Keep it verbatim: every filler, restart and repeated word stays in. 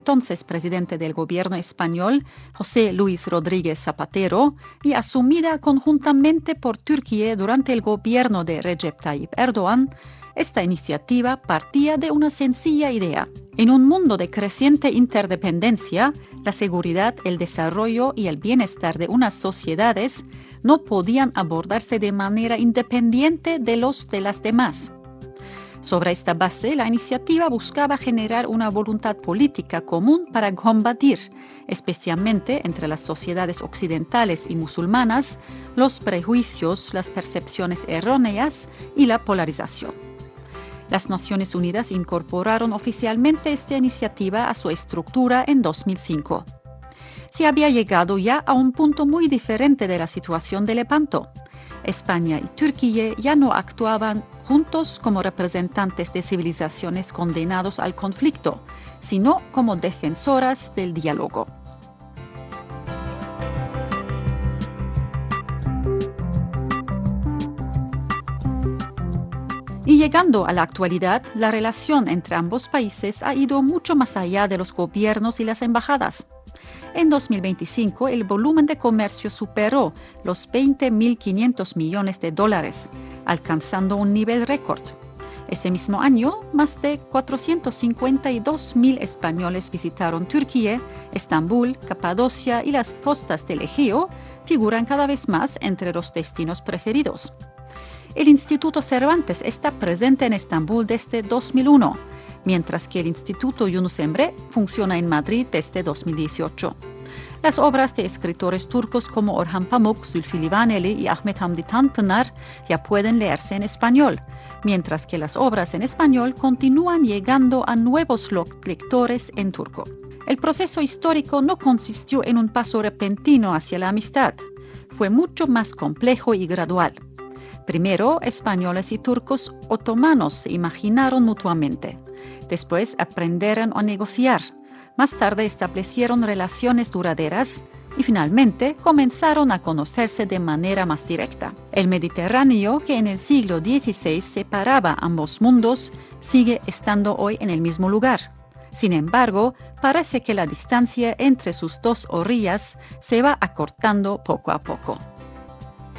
entonces presidente del gobierno español, José Luis Rodríguez Zapatero, y asumida conjuntamente por Turquía durante el gobierno de Recep Tayyip Erdoğan, esta iniciativa partía de una sencilla idea. En un mundo de creciente interdependencia, la seguridad, el desarrollo y el bienestar de unas sociedades no podían abordarse de manera independiente de los de las demás. Sobre esta base, la iniciativa buscaba generar una voluntad política común para combatir, especialmente entre las sociedades occidentales y musulmanas, los prejuicios, las percepciones erróneas y la polarización. Las Naciones Unidas incorporaron oficialmente esta iniciativa a su estructura en dos mil cinco. Se había llegado ya a un punto muy diferente de la situación de Lepanto. España y Turquía ya no actuaban juntos como representantes de civilizaciones condenados al conflicto, sino como defensoras del diálogo. Y llegando a la actualidad, la relación entre ambos países ha ido mucho más allá de los gobiernos y las embajadas. En dos mil veinticinco, el volumen de comercio superó los veinte mil quinientos millones de dólares, alcanzando un nivel récord. Ese mismo año, más de cuatrocientos cincuenta y dos mil españoles visitaron Turquía, Estambul, Capadocia y las costas del Egeo figuran cada vez más entre los destinos preferidos. El Instituto Cervantes está presente en Estambul desde dos mil uno, mientras que el Instituto Yunus Emre funciona en Madrid desde dos mil dieciocho. Las obras de escritores turcos como Orhan Pamuk, Zülfü Livaneli y Ahmet Hamdi Tanpınar ya pueden leerse en español, mientras que las obras en español continúan llegando a nuevos lectores en turco. El proceso histórico no consistió en un paso repentino hacia la amistad. Fue mucho más complejo y gradual. Primero, españoles y turcos otomanos se imaginaron mutuamente. Después aprendieron a negociar. Más tarde establecieron relaciones duraderas y finalmente comenzaron a conocerse de manera más directa. El Mediterráneo, que en el siglo dieciséis separaba ambos mundos, sigue estando hoy en el mismo lugar. Sin embargo, parece que la distancia entre sus dos orillas se va acortando poco a poco.